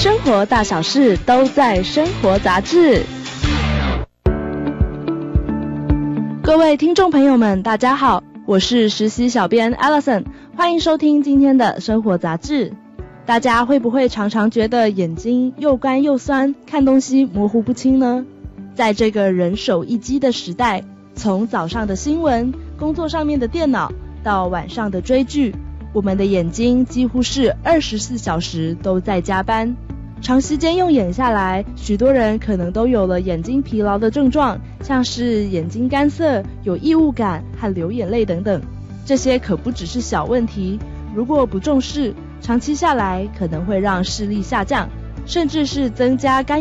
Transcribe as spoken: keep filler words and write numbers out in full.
生活大小事都在生活杂志。各位听众朋友们大家好，我是实习小编 Allison， 欢迎收听今天的生活杂志。大家会不会常常觉得眼睛又干又酸，看东西模糊不清呢？在这个人手一机的时代，从早上的新闻、工作上面的电脑到晚上的追剧，我们的眼睛几乎是二十四小时都在加班。长时间用眼下来，许多人可能都有了眼睛疲劳的症状，像是眼睛干涩、有异物感和流眼泪等等。这些可不只是小问题，如果不重视，长期下来可能会让视力下降，甚至是增加干